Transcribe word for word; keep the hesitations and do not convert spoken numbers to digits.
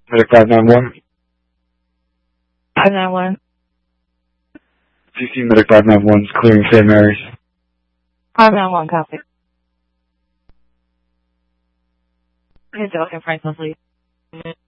Medic five nine one. five nine one. C C Medic five nine one is clearing Saint Mary's. five nine one, copy. Hey, Delta Franklin, please.